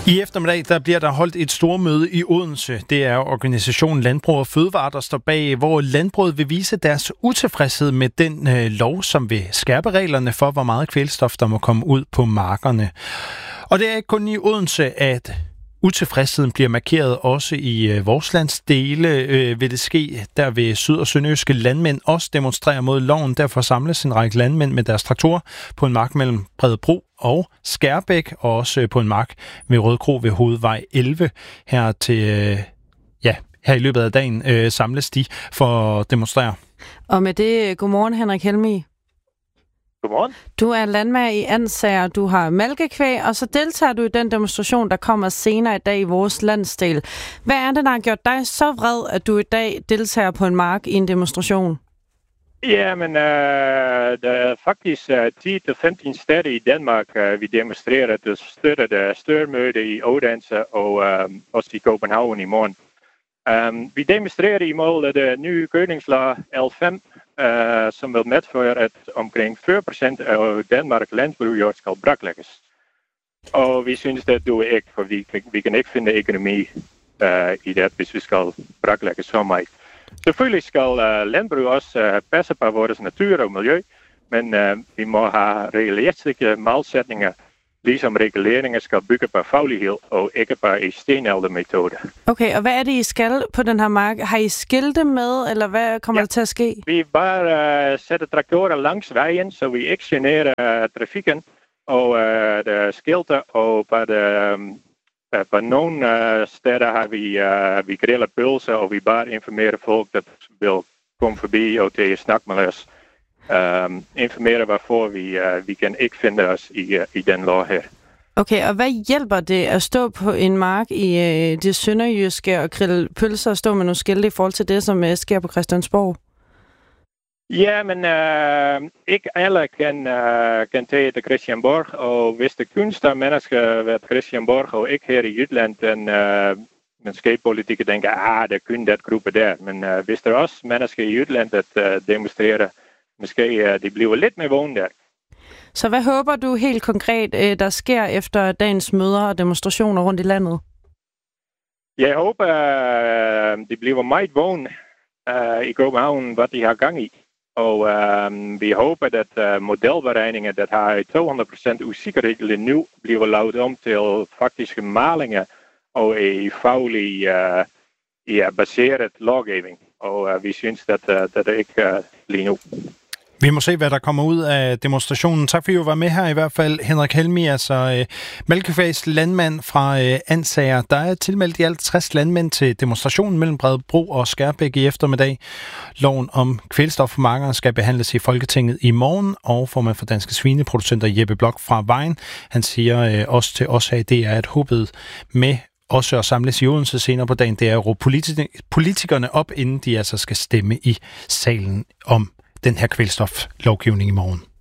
I eftermiddag der bliver der holdt et stormøde i Odense. Det er organisationen Landbrug og Fødevare, der står bag, hvor landbruget vil vise deres utilfredshed med den lov, som vil skærpe reglerne for, hvor meget kvælstof der må komme ud på markerne. Og det er ikke kun i Odense, at utilfredsheden bliver markeret. Også i vores landsdele vil det ske. Der vil syd- og sønderjyske landmænd også demonstrere mod loven. Derfor samles en række landmænd med deres traktorer på en mark mellem Bredebro og Skærbæk, og også på en mark ved Rødkro ved Hovedvej 11. Her i løbet af dagen samles de for at demonstrere. Og med det, godmorgen Henrik Helmig. Godmorgen. Du er landmand i Ansager, du har malkekvæg, og så deltager du i den demonstration, der kommer senere i dag i vores landsdel. Hvad er det, der har gjort dig så vred, at du i dag deltager på en mark i en demonstration? Ja, men der er faktisk 10-15 steder i Danmark, vi demonstrerer, der støtter det størmøde i Odense og også i København i morgen. Vi demonstrerer imod det nye gødningslag L5, som vil medføre, at omkring 40% af Danmarks landbrugsjord skal braklægges. Og vi synes, det duer ikke, for vi kan ikke finde økonomi i det, hvis vi skal braklægge så meget. Selvfølgelig skal landbrug også passe på vores natur og miljø, men vi må have realistiske målsætninger, ligesom reguleringer skal bygge på faglighed og ikke på en stenaldermetode. Okay, og hvad er det, I skal på den her mark? Har I skilte med, eller hvad kommer der til at ske? Vi bare sætter traktorer langs vejen, så vi ikke generer trafikken, og der skilte, og på nogle steder har vi grillet pølser, og vi bare informeren folk, dat wil komme forbi og til snakke med os. Informeren hvorfor vi kan ikke finde os i den lov her. Okay, og hvad hjælper det at stå på en mark i det sønderjyske og grille pølser og stå med nogle skilte i forhold til det, som sker på Christiansborg? Ja, men ikke alle kan tage til Christiansborg, og hvis det kun er mennesker ved Christiansborg og ikke her i Jylland, dan måske politikere denken, der kun dat groepen der. Men hvis er også mennesker i Jylland, dat demonstreren, måske de bliver lidt mere vågen der. Så hvad håber du helt konkret, der sker efter dagens møder og demonstrationer rundt i landet? Jeg håber, de bliver meget vågen i København, hvad de har gang i. Og vi håber, at modelberegninger, dat har 200% usikkerhed nu, bliver lavet om til faktiske malinger og i faglig baseret lovgivning. Og vi synes, dat er ikke lige nu. Vi må se, hvad der kommer ud af demonstrationen. Tak fordi du var med her i hvert fald, Henrik Helmig, altså malkekvægs landmand fra Ansager. Der er tilmeldt i alt 60 landmænd til demonstrationen mellem Bredebro og Skærbæk i eftermiddag. Loven om kvælstof på markerne skal behandles i Folketinget i morgen, og formand for Danske Svineproducenter Jeppe Blok fra Vejen, han siger også til os her, det er at håbet med også at samles i Odense senere på dagen, det er at råbe politikerne op, inden de altså skal stemme i salen om den her kvælstoflovgivning i morgen.